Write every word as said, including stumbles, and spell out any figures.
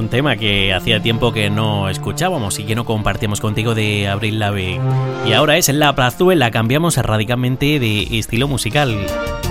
un tema que hacía tiempo que no escuchábamos y que no compartíamos contigo, de Avril Lavigne. Y ahora es La Plazuela, cambiamos radicalmente de estilo musical.